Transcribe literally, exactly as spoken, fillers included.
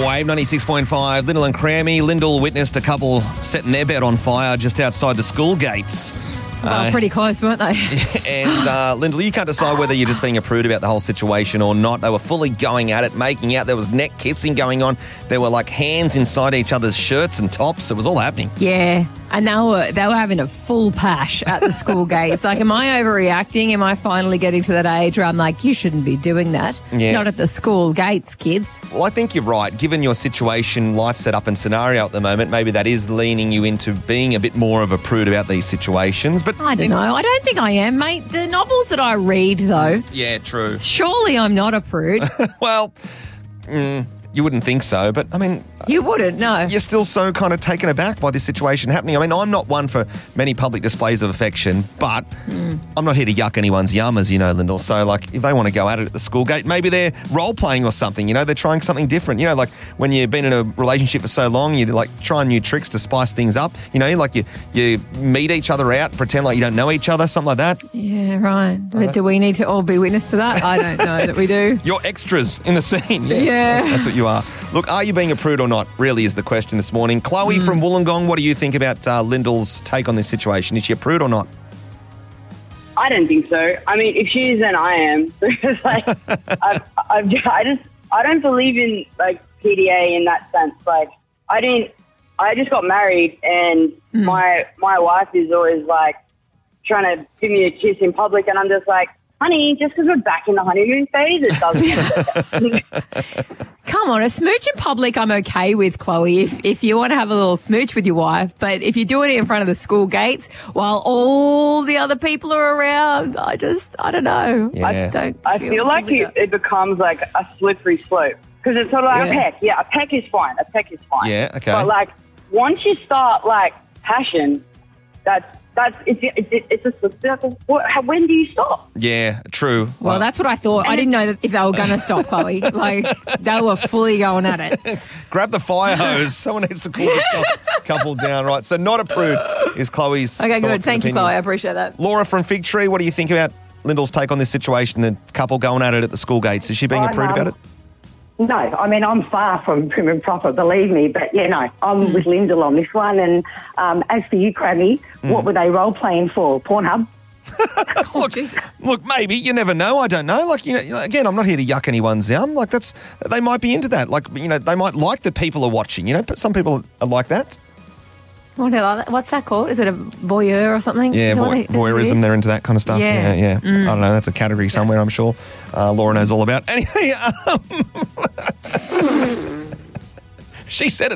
Wave ninety-six point five, Lyndall and Crammy. Lyndall witnessed a couple setting their bed on fire just outside the school gates. Well, Uh, pretty close, weren't they? And, uh, Lyndall, you can't decide whether you're just being a prude about the whole situation or not. They were fully going at it, making out. There was neck kissing going on. There were, like, hands inside each other's shirts and tops. It was all happening. Yeah, and they were they were having a full pash at the school gates. Like, am I overreacting? Am I finally getting to that age where I'm like, you shouldn't be doing that? Yeah. Not at the school gates, kids. Well, I think you're right. Given your situation, life setup and scenario at the moment, maybe that is leaning you into being a bit more of a prude about these situations. But I don't know. I don't think I am, mate. The novels that I read, though, Yeah, true. surely I'm not a prude. Well, mm, you wouldn't think so, but I mean, You wouldn't, no. you're still so kind of taken aback by this situation happening. I mean, I'm not one for many public displays of affection, but Mm. I'm not here to yuck anyone's yum, as you know, Lyndall. So, like, if they want to go at it at the school gate, maybe they're role-playing or something, you know, they're trying something different. You know, like when you've been in a relationship for so long, you like try new tricks to spice things up. You know, like you, you meet each other out, pretend like you don't know each other, something like that. Yeah, right. But do we need to all be witness to that? I don't know that we do. You're extras in the scene. Yeah. That's what you are. Look, are you being a prude or not, really is the question this morning. Chloe from Wollongong, what do you think about uh, Lyndall's take on this situation? Is she a prude or not? I don't think so. I mean, if she is, then I am. Because, like, I've, I've, I just, I don't believe in, like, P D A in that sense. Like, I didn't, I just got married and my, my wife is always, like, trying to give me a kiss in public and I'm just like, honey, just because we're back in the honeymoon phase, it doesn't. Come on, a smooch in public I'm okay with, Chloe, if, if you want to have a little smooch with your wife. But if you're doing it in front of the school gates while all the other people are around, I just, I don't know. Yeah. I don't I feel like really it, it becomes like a slippery slope because it's sort of like Yeah. a peck. Yeah, a peck is fine. A peck is fine. Yeah, okay. But like once you start like passion, that's that's it's it's, it's a slippery slope. What- how- When do you stop? Yeah, true. Well, that's what I thought. I didn't know that if they were going to stop, Chloe. Like, they were fully going at it. Grab the fire hose. Someone needs to cool this cou- couple down, right? So not a prude is Chloe's Okay, thoughts good. and Thank you, opinion. Chloe. I appreciate that. Laura from Fig Tree, what do you think about Lyndall's take on this situation, the couple going at it at the school gates? Is she being a I'm, prude um, about it? No, I mean, I'm far from prim and proper, believe me. But, yeah, no, I'm with Lyndall on this one. And um, as for you, Crammy, what were they role-playing for? Pornhub? Oh, Jesus. Look, maybe. You never know. I don't know. Like, you know, again, I'm not here to yuck anyone's yum. Like, that's, they might be into that. Like, you know, they might like that people are watching, you know, but some people are like that. What do I- What's that called? Is it a voyeur or something? Yeah, Is that what voy- it- is it voyeurism, is? they're into that kind of stuff. Yeah. Yeah, yeah. I don't know. That's a category somewhere, I'm sure. Uh, Laura knows all about. Anyway, um, she said it.